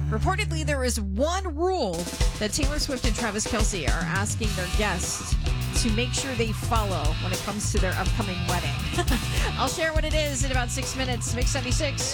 Reportedly, there is one rule that Taylor Swift and Travis Kelce are asking their guests to make sure they follow when it comes to their upcoming wedding. I'll share what it is in about 6 minutes. Mix 76.